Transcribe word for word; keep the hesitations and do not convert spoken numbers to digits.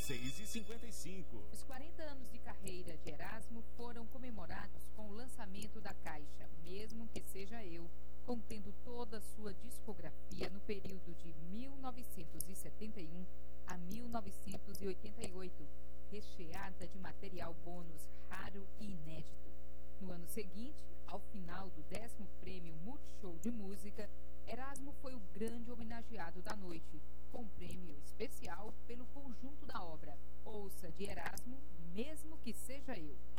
seis e cinquenta e cinco. Os quarenta anos de carreira de Erasmo foram comemorados com o lançamento da caixa Mesmo Que Seja Eu, contendo toda a sua discografia no período de mil novecentos e setenta e um a mil novecentos e oitenta e oito, recheada de material bônus raro e inédito. No ano seguinte, ao final do décimo Prêmio Multishow de Música, Erasmo foi o grande homenageado da noite, com prêmio especial pelo conjunto da obra. Ouça de Erasmo, Mesmo Que Seja Eu.